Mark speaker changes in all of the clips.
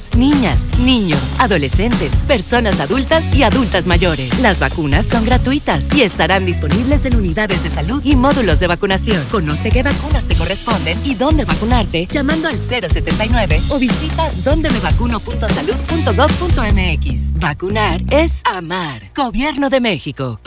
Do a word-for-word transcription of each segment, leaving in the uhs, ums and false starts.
Speaker 1: niñas, niños, adolescentes, personas adultas y adultas mayores. Las vacunas son gratuitas y estarán disponibles en unidades de salud y módulos de vacunación. Conoce qué vacunas te corresponden y dónde vacunarte llamando al cero setenta y nueve o visita donde me vacuno punto salud punto gov punto mx. Vacunar es amar. Gobierno de México.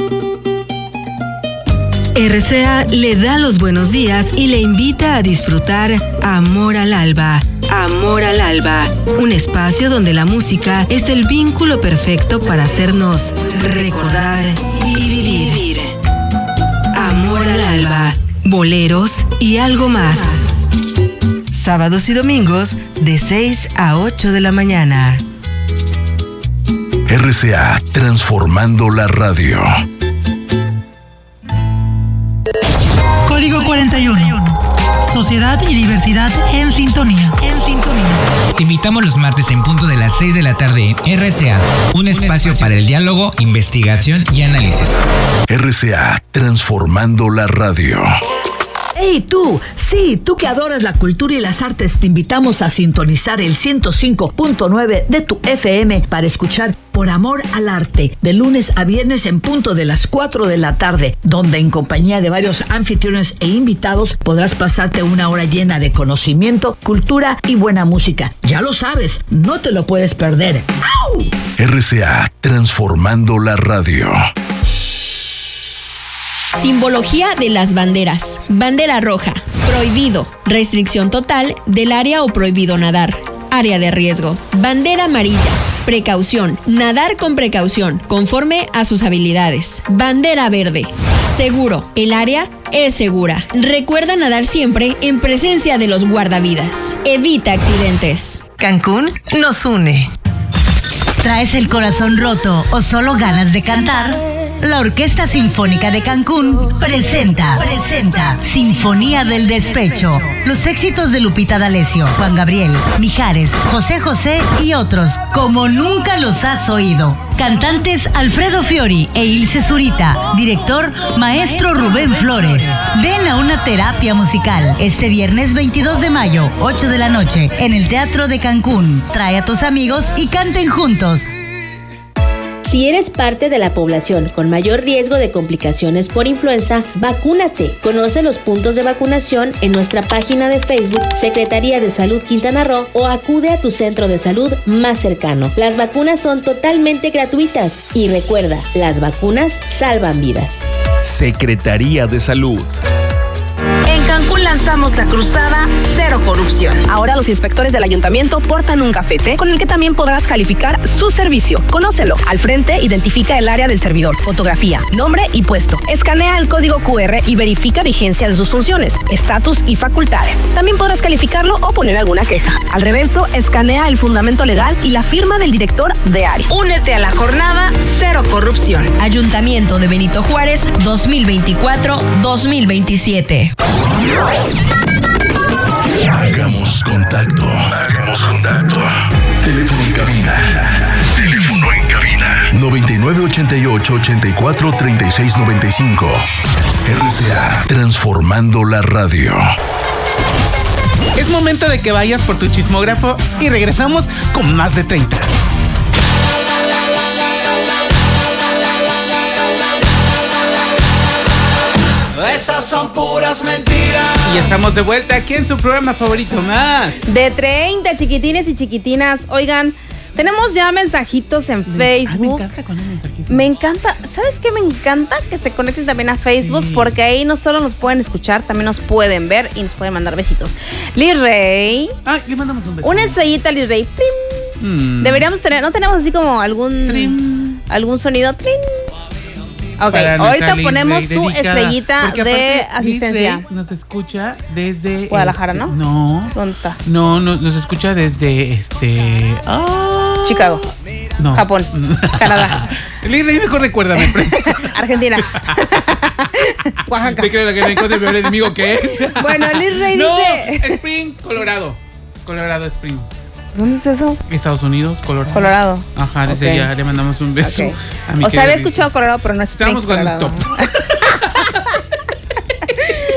Speaker 2: R C A le da los buenos días y le invita a disfrutar Amor al Alba. Amor al Alba. Un espacio donde la música es el vínculo perfecto para hacernos recordar y vivir. Amor al Alba. Boleros y algo más. Sábados y domingos de seis a ocho de la mañana.
Speaker 3: R C A, transformando la radio.
Speaker 4: Código cuarenta y uno. Sociedad y diversidad en sintonía. En sintonía.
Speaker 5: Te invitamos los martes en punto de las seis de la tarde en R C A, un espacio para el diálogo, investigación y análisis.
Speaker 3: R C A, transformando la radio.
Speaker 6: ¡Hey tú! Sí, tú que adoras la cultura y las artes, te invitamos a sintonizar el ciento cinco punto nueve de tu F M para escuchar Por Amor al Arte, de lunes a viernes en punto de las cuatro de la tarde, donde en compañía de varios anfitriones e invitados podrás pasarte una hora llena de conocimiento, cultura y buena música. Ya lo sabes, no te lo puedes perder. ¡Au!
Speaker 3: R C A, transformando la radio.
Speaker 7: Simbología de las banderas. Bandera roja, prohibido, restricción total del área o prohibido nadar. Área de riesgo. Bandera amarilla, precaución, nadar con precaución, conforme a sus habilidades. Bandera verde, seguro, el área es segura. Recuerda nadar siempre en presencia de los guardavidas. Evita accidentes.
Speaker 8: Cancún nos une. ¿Traes el corazón roto o solo ganas de cantar? La Orquesta Sinfónica de Cancún presenta, presenta Sinfonía del Despecho. Los éxitos de Lupita D'Alessio, Juan Gabriel, Mijares, José José y otros, como nunca los has oído. Cantantes Alfredo Fiori e Ilse Zurita. Director, maestro Rubén Flores. Ven a una terapia musical este viernes veintidós de mayo, ocho de la noche, en el Teatro de Cancún. Trae a tus amigos y canten juntos.
Speaker 9: Si eres parte de la población con mayor riesgo de complicaciones por influenza, vacúnate. Conoce los puntos de vacunación en nuestra página de Facebook, Secretaría de Salud Quintana Roo, o acude a tu centro de salud más cercano. Las vacunas son totalmente gratuitas y recuerda, las vacunas salvan vidas.
Speaker 10: Secretaría de Salud.
Speaker 11: En Cancún lanzamos la cruzada Cero Corrupción. Ahora los inspectores del ayuntamiento portan un gafete con el que también podrás calificar su servicio. Conócelo. Al frente, identifica el área del servidor, fotografía, nombre y puesto. Escanea el código cu erre y verifica vigencia de sus funciones, estatus y facultades. También podrás calificarlo o poner alguna queja. Al reverso, escanea el fundamento legal y la firma del director de área. Únete a la jornada Cero Corrupción.
Speaker 7: Ayuntamiento de Benito Juárez dos mil veinticuatro dos mil veintisiete.
Speaker 3: Hagamos contacto. Hagamos contacto. Teléfono en cabina. Teléfono en cabina. noventa y nueve ochenta y ocho ochenta y cuatro treinta y seis noventa y cinco. R C A, transformando la radio.
Speaker 12: Es momento de que vayas por tu chismógrafo y regresamos con más de treinta.
Speaker 13: Esas son puras mentiras.
Speaker 12: Y estamos de vuelta aquí en su programa favorito más.
Speaker 14: De treinta, chiquitines y chiquitinas. Oigan, tenemos ya mensajitos en Facebook.
Speaker 12: Ah, me encanta con los mensajitos.
Speaker 14: Me encanta. ¿Sabes qué? Me encanta que se conecten también a Facebook, sí, porque ahí no solo nos pueden escuchar, también nos pueden ver y nos pueden mandar besitos. Liz Rey.
Speaker 12: Ah, le mandamos un beso.
Speaker 14: Una estrellita, Liz Rey. Plim. Mm. Deberíamos tener, ¿no tenemos así como algún Trim. algún sonido? Trim. Ok, ahorita ponemos tu estrellita de asistencia.
Speaker 12: Liz Rey nos escucha desde
Speaker 14: Guadalajara,
Speaker 12: este,
Speaker 14: ¿no?
Speaker 12: No.
Speaker 14: ¿Dónde está?
Speaker 12: No, no, nos escucha desde este. Oh.
Speaker 14: Chicago.
Speaker 12: No.
Speaker 14: Japón. Canadá.
Speaker 12: Liz Rey, mejor recuérdame.
Speaker 14: Argentina. Oaxaca.
Speaker 12: Te creo que no encuentre el peor enemigo que es.
Speaker 14: Bueno, Liz Rey
Speaker 12: no,
Speaker 14: dice.
Speaker 12: Spring, Colorado. Colorado Spring.
Speaker 14: ¿Dónde es eso?
Speaker 12: Estados Unidos, Colorado.
Speaker 14: Colorado.
Speaker 12: Ajá, desde
Speaker 14: okay.
Speaker 12: allá le mandamos un beso.
Speaker 14: Okay.
Speaker 12: A mi
Speaker 14: o sea, había
Speaker 12: Liz.
Speaker 14: escuchado Colorado, pero no es Spring.
Speaker 12: Estamos jugando stop.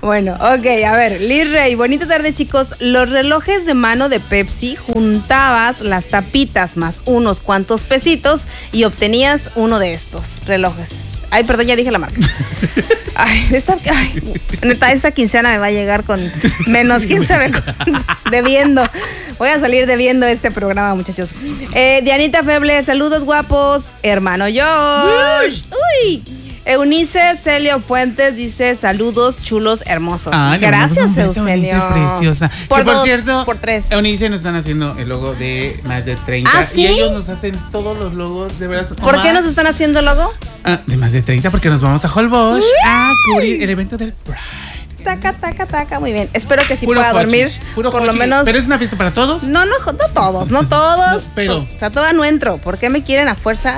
Speaker 14: Bueno, ok, a ver, Liz Rey, bonita tarde, chicos. Los relojes de mano de Pepsi, juntabas las tapitas más unos cuantos pesitos y obtenías uno de estos relojes. Ay, perdón, ya dije la marca. Ay, esta, ay, neta, esta quincena me va a llegar con menos, quién sabe, debiendo. Voy a salir debiendo este programa, muchachos. Eh, Dianita Feble, saludos guapos, hermano George. Uy. Eunice Celio Fuentes dice saludos chulos hermosos. Ah, gracias, Eugenio. Eunice
Speaker 12: preciosa.
Speaker 14: Por,
Speaker 12: que,
Speaker 14: dos,
Speaker 12: por cierto,
Speaker 14: por tres.
Speaker 12: Eunice nos están haciendo el logo de más de treinta.
Speaker 14: ¿Ah, sí?
Speaker 12: Y ellos nos hacen todos los logos, de verdad.
Speaker 14: ¿Por qué nos están haciendo el logo?
Speaker 12: Ah, de más de treinta, porque nos vamos a Holbox a cubrir el evento del Pride.
Speaker 14: Taca, taca, taca, muy bien. Espero que sí
Speaker 12: puro
Speaker 14: pueda
Speaker 12: cochi,
Speaker 14: dormir.
Speaker 12: Puro
Speaker 14: por
Speaker 12: cochi.
Speaker 14: lo menos.
Speaker 12: ¿Pero es una fiesta para todos?
Speaker 14: No, no, no todos, no todos. No,
Speaker 12: pero.
Speaker 14: O sea, toda no entro. ¿Por qué me quieren a fuerza?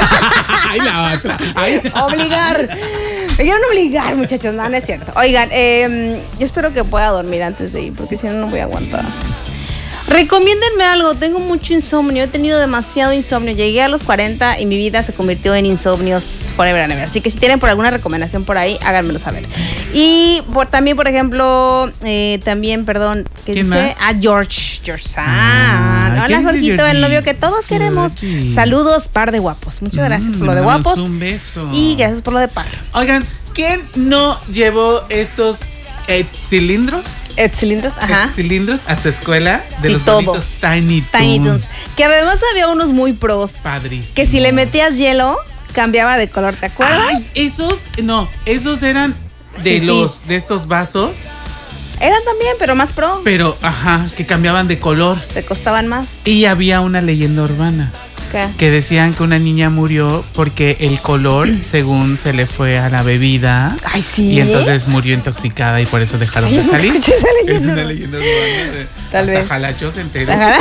Speaker 12: Ay, la otra. Ay.
Speaker 14: Obligar. Me quieren obligar, muchachos. No, no es cierto. Oigan, eh, yo espero que pueda dormir antes de ir, porque si no, no voy a aguantar. Recomiéndenme algo, tengo mucho insomnio, he tenido demasiado insomnio, llegué a los cuarenta y mi vida se convirtió en insomnios forever and ever, así que si tienen por alguna recomendación por ahí, háganmelo saber. Y por, también, por ejemplo, eh, también, perdón, ¿qué dice?
Speaker 12: Más?
Speaker 14: Ah, George, George San. Ah, hola, Jorgito, el novio que todos queremos.
Speaker 12: Georgie.
Speaker 14: Saludos, par de guapos. Muchas gracias
Speaker 12: Mm,
Speaker 14: por lo de guapos.
Speaker 12: Un beso.
Speaker 14: Y gracias por lo de par.
Speaker 12: Oigan, ¿quién no llevó estos eh, cilindros?
Speaker 14: Eh, cilindros, ajá.
Speaker 12: Eh, cilindros a su escuela de
Speaker 14: Sí,
Speaker 12: los
Speaker 14: todos.
Speaker 12: bonitos Tiny Toons.
Speaker 14: Tiny Toons. Que además había unos muy pros.
Speaker 12: Padrísimo.
Speaker 14: Que si le metías hielo, cambiaba de color, ¿te acuerdas?
Speaker 12: Ay, esos, no, esos eran de
Speaker 14: Sí,
Speaker 12: los,
Speaker 14: sí.
Speaker 12: de estos vasos,
Speaker 14: Eran también, pero más pro.
Speaker 12: pero, ajá, que cambiaban de color.
Speaker 14: Te costaban más.
Speaker 12: Y había una leyenda urbana.
Speaker 14: ¿Qué?
Speaker 12: Que decían que una niña murió porque el color, según se le fue a la bebida.
Speaker 14: Ay, sí.
Speaker 12: Y entonces murió intoxicada y por eso dejaron
Speaker 14: Ay,
Speaker 12: de
Speaker 14: no
Speaker 12: salir.
Speaker 14: escuché esa leyenda.
Speaker 12: Es una leyenda urbana. De,
Speaker 14: Tal
Speaker 12: hasta
Speaker 14: vez.
Speaker 12: Jalacho se enteró.
Speaker 14: Ajá.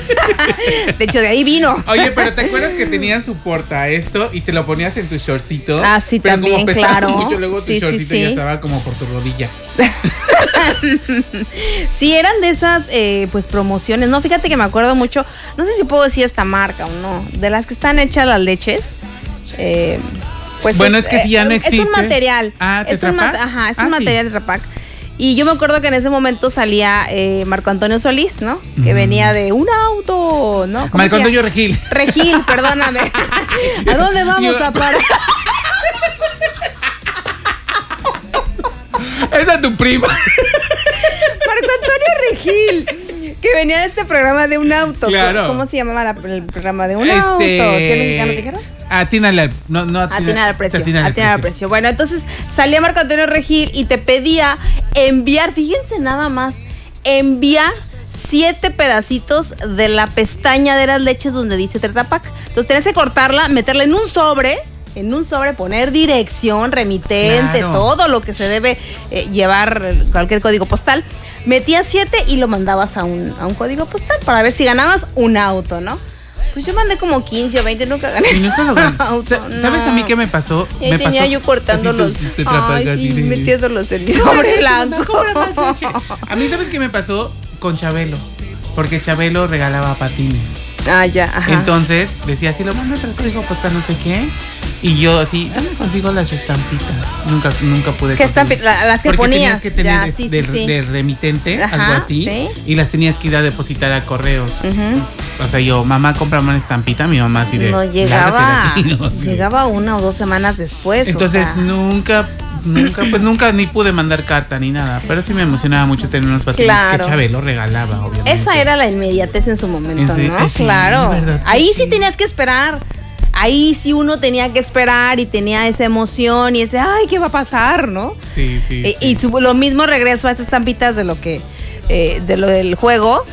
Speaker 14: De hecho, de ahí vino.
Speaker 12: Oye, pero ¿te acuerdas que tenían su porta esto y te lo ponías en tu shortcito?
Speaker 14: Ah, sí,
Speaker 12: pero
Speaker 14: también,
Speaker 12: como pesaba
Speaker 14: claro.
Speaker 12: mucho, luego tu
Speaker 14: Sí, sí,
Speaker 12: shortcito
Speaker 14: sí.
Speaker 12: ya estaba como por tu rodilla.
Speaker 14: Sí, eran de esas eh, pues promociones. No, fíjate que me acuerdo mucho. No sé si puedo decir esta marca o no. De las que están hechas las leches. Eh, pues
Speaker 12: Bueno, es que si ya no
Speaker 14: Es
Speaker 12: existe.
Speaker 14: un material.
Speaker 12: Ah,
Speaker 14: es un
Speaker 12: ¿Tetra Pak?
Speaker 14: ma- Ajá, es
Speaker 12: Ah,
Speaker 14: un
Speaker 12: sí.
Speaker 14: material de Tetra Pak. Y yo me acuerdo que en ese momento salía eh, Marco Antonio Solís, ¿no? Que
Speaker 12: Mm.
Speaker 14: venía de un auto, ¿no? ¿Cómo
Speaker 12: Marco
Speaker 14: se
Speaker 12: Antonio
Speaker 14: llama?
Speaker 12: Regil.
Speaker 14: Regil, perdóname. ¿A dónde vamos
Speaker 12: Yo-
Speaker 14: a parar?
Speaker 12: Esa es tu prima.
Speaker 14: Marco Antonio Regil, que venía de este programa de un auto.
Speaker 12: Claro.
Speaker 14: ¿Cómo se llamaba la- el programa de un
Speaker 12: Este,
Speaker 14: auto? ¿Sí el mexicano te dijeron?
Speaker 12: Atínale al. No, no
Speaker 14: Atinar al precio.
Speaker 12: Atínale al
Speaker 14: Atinar al precio. Bueno, entonces salía Marco Antonio Regil y te pedía enviar, fíjense nada más, enviar siete pedacitos de la pestaña de las leches donde dice Tetra Pak. Entonces tenías que cortarla, meterla en un sobre. En un sobre, poner dirección, remitente,
Speaker 12: Claro.
Speaker 14: todo lo que se debe eh, llevar, eh, cualquier código postal. Metías siete y lo mandabas a un, a un código postal para ver si ganabas un auto, ¿no? Pues yo mandé como quince o veinte y nunca gané.
Speaker 12: Y nunca lo gané.
Speaker 14: auto,
Speaker 12: Sa- ¿Sabes
Speaker 14: no.
Speaker 12: a mí qué me pasó?
Speaker 14: Y ahí
Speaker 12: me
Speaker 14: tenía
Speaker 12: pasó
Speaker 14: yo cortando
Speaker 12: así,
Speaker 14: los.
Speaker 12: te- te atrapas
Speaker 14: Ay,
Speaker 12: así
Speaker 14: sí,
Speaker 12: de-
Speaker 14: metiéndolos en mi
Speaker 12: No,
Speaker 14: sobre
Speaker 12: leche,
Speaker 14: blanco.
Speaker 12: no, cobra más leche. A mí, ¿sabes qué me pasó? Con Chabelo. Porque Chabelo regalaba patines.
Speaker 14: Ah, ya, ajá.
Speaker 12: Entonces decía, si lo mandas al código postal no sé qué. Y yo así, ¿dónde consigo las estampitas? Nunca, nunca pude
Speaker 14: ¿Qué
Speaker 12: conseguir.
Speaker 14: estampi- la- las que
Speaker 12: Porque
Speaker 14: ponías?
Speaker 12: tenías que tener
Speaker 14: Ya,
Speaker 12: de,
Speaker 14: sí,
Speaker 12: de-
Speaker 14: sí, sí.
Speaker 12: de remitente,
Speaker 14: Ajá,
Speaker 12: algo así.
Speaker 14: sí.
Speaker 12: Y las tenías que ir a depositar a correos.
Speaker 14: Ujú.
Speaker 12: O sea, yo, mamá, cómprame una estampita. Mi mamá así de...
Speaker 14: No
Speaker 12: "Lárgate de
Speaker 14: llegaba.
Speaker 12: aquí", ¿no? Sí.
Speaker 14: Llegaba una o dos semanas después.
Speaker 12: Entonces
Speaker 14: o sea.
Speaker 12: nunca, nunca, pues nunca ni pude mandar carta ni nada. Pero sí me emocionaba mucho tener unos patines
Speaker 14: Claro.
Speaker 12: que Chabelo regalaba, obviamente.
Speaker 14: Esa era la inmediatez en su momento,
Speaker 12: En sí-
Speaker 14: ¿no?
Speaker 12: eh, sí,
Speaker 14: Claro.
Speaker 12: ¿verdad que
Speaker 14: Ahí sí
Speaker 12: sí?
Speaker 14: tenías que esperar. Ahí sí uno tenía que esperar y tenía esa emoción y ese, ay, ¿qué va a pasar, no?
Speaker 12: Sí, sí,
Speaker 14: Eh,
Speaker 12: sí.
Speaker 14: Y su- lo mismo regreso a estas estampitas de lo que, eh, de lo del juego.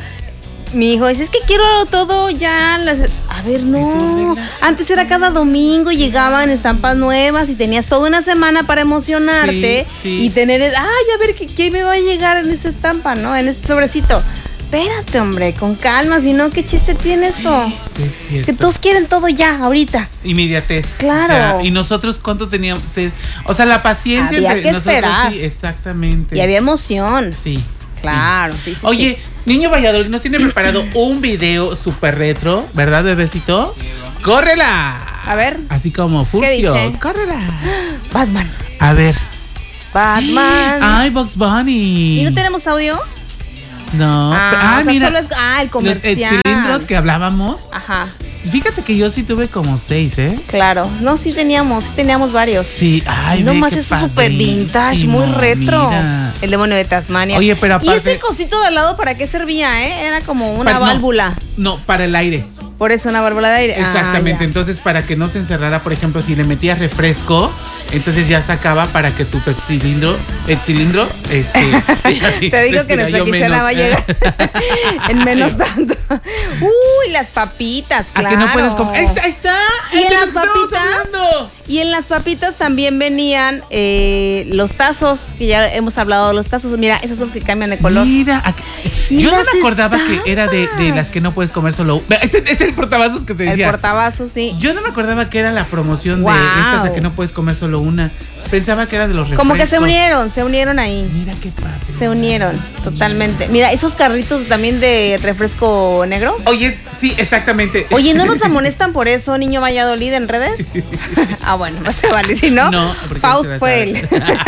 Speaker 14: Mi hijo dice, es que quiero todo ya. Las... A ver, no. Antes era cada domingo, llegaban estampas nuevas y tenías toda una semana para emocionarte
Speaker 12: Sí, sí.
Speaker 14: y tener, ay, a ver, ¿qué, qué me va a llegar en esta estampa, no? En este sobrecito. Espérate, hombre, con calma, si no, ¿qué chiste tiene esto?
Speaker 12: Sí, es cierto.
Speaker 14: Que todos quieren todo ya, ahorita.
Speaker 12: Inmediatez.
Speaker 14: Claro.
Speaker 12: Ya, y nosotros, ¿cuánto teníamos? Sí, o sea, la paciencia
Speaker 14: Había
Speaker 12: entre
Speaker 14: que
Speaker 12: nosotros.
Speaker 14: esperar.
Speaker 12: Sí, exactamente.
Speaker 14: Y había emoción.
Speaker 12: Sí.
Speaker 14: Claro, sí, sí,
Speaker 12: Oye,
Speaker 14: sí.
Speaker 12: Niño Valladolid nos tiene preparado un video súper retro, ¿verdad, bebecito? ¡Córrela!
Speaker 14: A ver.
Speaker 12: Así como
Speaker 14: ¿Qué
Speaker 12: Furcio.
Speaker 14: dice?
Speaker 12: ¡Córrela!
Speaker 14: Batman.
Speaker 12: A ver.
Speaker 14: Batman.
Speaker 12: Ay, Bugs Bunny.
Speaker 14: ¿Y no tenemos audio?
Speaker 12: No.
Speaker 14: Ah,
Speaker 12: ah
Speaker 14: o sea,
Speaker 12: mira.
Speaker 14: solo es, ah, el comercial.
Speaker 12: Los cilindros que hablábamos.
Speaker 14: Ajá.
Speaker 12: Fíjate que yo sí tuve como seis, ¿eh?
Speaker 14: Claro. No, sí teníamos, sí teníamos varios.
Speaker 12: Sí, ay,
Speaker 14: no
Speaker 12: ve,
Speaker 14: más,
Speaker 12: qué
Speaker 14: es súper vintage, muy retro.
Speaker 12: Mira.
Speaker 14: El demonio de Tasmania.
Speaker 12: Oye, pero aparte...
Speaker 14: ¿Y ese cosito de al lado para qué servía, eh? Era como una
Speaker 12: para,
Speaker 14: válvula.
Speaker 12: No, no, para el aire.
Speaker 14: Por eso una válvula de aire.
Speaker 12: Exactamente,
Speaker 14: ah,
Speaker 12: entonces para que no se encerrara, por ejemplo, si le metías refresco, entonces ya sacaba para que tu cilindro, el cilindro, este... así,
Speaker 14: te digo que nuestra quincena va a llegar en menos tanto. Uy, las papitas, claro.
Speaker 12: ¿A que no puedes comer? Ahí está.
Speaker 14: Y en las papitas, y en las papitas también venían eh, los tazos, que ya hemos hablado de los tazos. Mira, esos son los que cambian de color.
Speaker 12: Mira, aquí, yo no me acordaba que era de, de las que no puedes comer solo. Este, este es el portavasos que te decía.
Speaker 14: El portavasos, sí.
Speaker 12: Yo no me acordaba que era la promoción
Speaker 14: wow.
Speaker 12: de estas a que no puedes comer solo una. Pensaba que era de los refrescos.
Speaker 14: Como que se unieron, se unieron ahí.
Speaker 12: Mira qué padre.
Speaker 14: Se unieron, totalmente. Mira, esos carritos también de refresco negro.
Speaker 12: Oye, sí, exactamente.
Speaker 14: Oye, ¿no nos amonestan por eso, niño Valladolid, en redes? Ah, bueno, más te vale. Si no,
Speaker 12: no
Speaker 14: Faust fue él.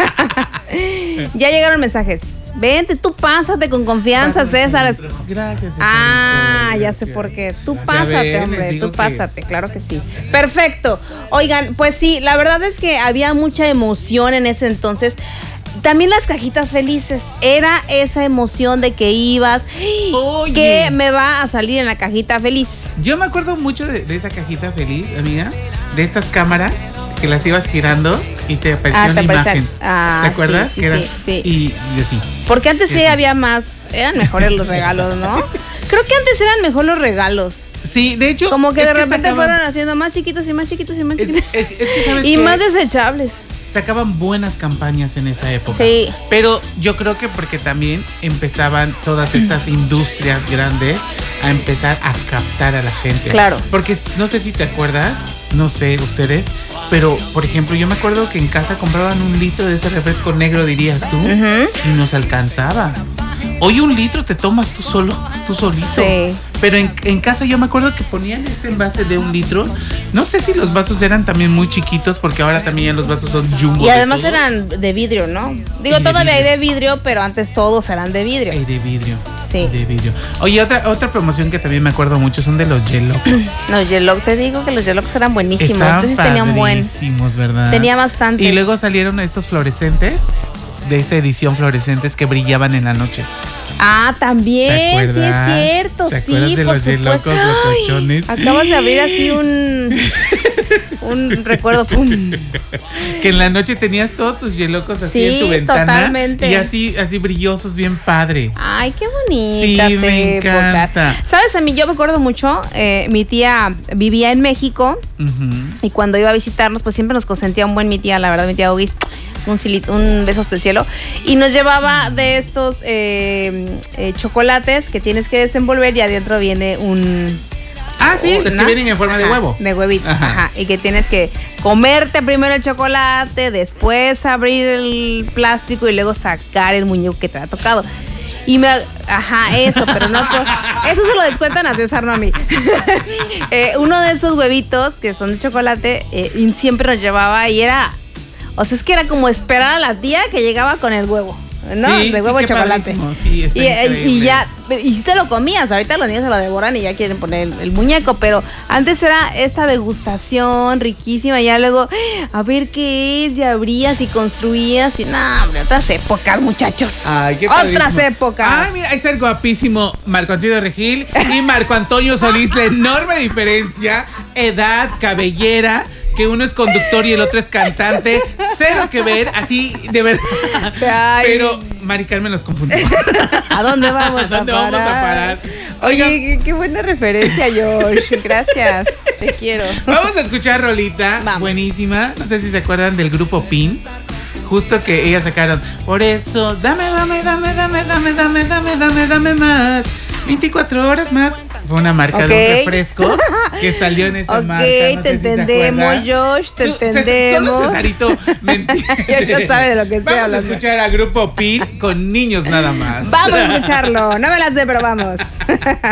Speaker 14: Ya llegaron mensajes. Vente, tú pásate con confianza, pásate, César.
Speaker 12: Gracias. César.
Speaker 14: Ah, ya sé por qué. Tú pásate, ven, hombre, tú pásate, que... claro que sí. Perfecto. Oigan, pues sí, la verdad es que había mucha emoción en ese entonces. También las cajitas felices. Era esa emoción de que ibas. Oye. ¿Qué me va a salir en la cajita feliz?
Speaker 12: Yo me acuerdo mucho de, de esa cajita feliz, amiga. De estas cámaras que las ibas girando y te aparecía ah, una te imagen.
Speaker 14: Ah,
Speaker 12: ¿te acuerdas?
Speaker 14: Sí,
Speaker 12: que
Speaker 14: sí,
Speaker 12: era,
Speaker 14: sí.
Speaker 12: Y, y así.
Speaker 14: Porque antes sí,
Speaker 12: sí
Speaker 14: había más. Eran mejores los regalos, ¿no? Creo que antes eran mejor los regalos.
Speaker 12: Sí, de hecho.
Speaker 14: Como que de
Speaker 12: que
Speaker 14: repente
Speaker 12: sacaban...
Speaker 14: fueron haciendo más chiquitos y más chiquitos y más chiquitos.
Speaker 12: Es, es, es que, ¿sabes
Speaker 14: y
Speaker 12: qué?
Speaker 14: más desechables.
Speaker 12: Sacaban buenas campañas en esa época.
Speaker 14: Sí.
Speaker 12: Pero yo creo que porque también empezaban todas estas industrias grandes a empezar a captar a la gente.
Speaker 14: Claro.
Speaker 12: Porque no sé si te acuerdas, no sé ustedes, pero por ejemplo yo me acuerdo que en casa compraban un litro de ese refresco negro, dirías tú, uh-huh. y nos alcanzaba. Hoy un litro te tomas tú solo, tú solito.
Speaker 14: Sí.
Speaker 12: Pero en, en casa yo me acuerdo que ponían este envase de un litro. No sé si los vasos eran también muy chiquitos, porque ahora también ya los vasos son jumbo.
Speaker 14: Y además de eran de vidrio, ¿no? Digo, todavía hay de vidrio, pero antes todos eran de vidrio.
Speaker 12: Hay de vidrio.
Speaker 14: Sí.
Speaker 12: De vidrio. Oye, otra, otra promoción que también me acuerdo mucho son de los Yelocos.
Speaker 14: Los Yelocos, te digo que los Yelocos eran buenísimos.
Speaker 12: Estaban
Speaker 14: Entonces tenían buen.
Speaker 12: Buenísimos, ¿verdad?
Speaker 14: Tenía bastantes.
Speaker 12: Y luego salieron estos fluorescentes, de esta edición fluorescentes que brillaban en la noche.
Speaker 14: Ah, también, sí es cierto,
Speaker 12: ¿Te
Speaker 14: sí,
Speaker 12: de
Speaker 14: por
Speaker 12: los
Speaker 14: supuesto.
Speaker 12: Yelocos, locochones?
Speaker 14: Acabas de abrir así un un recuerdo, pum.
Speaker 12: Que en la noche tenías todos tus Yelocos así
Speaker 14: sí,
Speaker 12: en tu ventana.
Speaker 14: Totalmente.
Speaker 12: Y así, así brillosos, bien padre.
Speaker 14: Ay, qué bonitas
Speaker 12: sí, me
Speaker 14: épocas.
Speaker 12: Encanta.
Speaker 14: Sabes, a mí yo me acuerdo mucho, eh, mi tía vivía en México, uh-huh. y cuando iba a visitarnos, pues siempre nos consentía un buen mi tía, la verdad, mi tía Ogis. Un, silito, un beso hasta el cielo. Y nos llevaba de estos eh, eh, chocolates que tienes que desenvolver y adentro viene un...
Speaker 12: Ah, sí,
Speaker 14: una,
Speaker 12: los que vienen en forma
Speaker 14: ajá,
Speaker 12: de huevo.
Speaker 14: De huevito,
Speaker 12: ajá.
Speaker 14: ajá. Y que tienes que comerte primero el chocolate, después abrir el plástico y luego sacar el muñeco que te ha tocado. Y me... Ajá, eso, pero no... Eso se lo descuentan a César, no a mí. eh, uno de estos huevitos que son de chocolate eh, siempre nos llevaba y era... O sea, es que era como esperar a la tía que llegaba con el huevo, ¿no?
Speaker 12: Sí,
Speaker 14: de huevo
Speaker 12: sí,
Speaker 14: y chocolate.
Speaker 12: Sí, está
Speaker 14: y, y ya, y si te lo comías, ahorita los niños se lo devoran y ya quieren poner el, el muñeco, pero antes era esta degustación riquísima, y ya luego, a ver qué es, y abrías y construías, y no, hombre, otras épocas, muchachos.
Speaker 12: Ay, qué
Speaker 14: otras
Speaker 12: padrísimo.
Speaker 14: épocas.
Speaker 12: Ay, mira, ahí está el guapísimo Marco Antonio Regil y Marco Antonio Solís, la enorme diferencia, edad, cabellera, que uno es conductor y el otro es cantante, cero que ver, así de verdad. Ay. Pero Mari Carmen los confundió.
Speaker 14: ¿A dónde vamos
Speaker 12: ¿A dónde
Speaker 14: a parar?
Speaker 12: vamos a parar?
Speaker 14: Oigan, Oye, qué, qué buena referencia, Josh. Gracias, te quiero.
Speaker 12: Vamos a escuchar rolita, vamos. Buenísima. No sé si se acuerdan del grupo Pin. Justo que ellas sacaron, por eso, dame, dame, dame, dame, dame, dame, dame, dame, dame más. veinticuatro horas más. Fue una marca okay. de un refresco que salió en esa
Speaker 14: okay,
Speaker 12: marca. Ok,
Speaker 14: no te entendemos, si Josh, te Tú, entendemos.
Speaker 12: Solo Cesarito me entiende.
Speaker 14: Josh sabe de lo que estoy
Speaker 12: vamos
Speaker 14: hablando.
Speaker 12: Vamos a escuchar al grupo Pin con niños nada más.
Speaker 14: Vamos a escucharlo. No me las sé, pero vamos.